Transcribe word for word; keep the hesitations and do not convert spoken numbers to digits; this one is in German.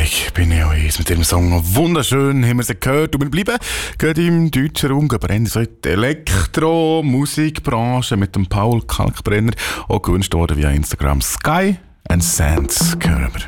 Freitag bin ich auch mit dem Song wunderschön, haben wir sie gehört und wir bleiben gerade im deutschen Raum, gehen wir in die Elektro-Musikbranche mit dem Paul Kalkbrenner, auch gewünscht worden via Instagram. Sky and Sands hören wir.